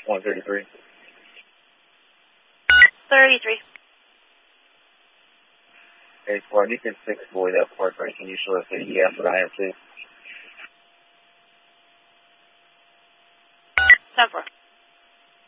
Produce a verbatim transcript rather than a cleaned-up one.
one thirty-three. thirty-three. Hey, for Deacon six, boy, that park, right? Can you show us the E F for I M, please? ten four.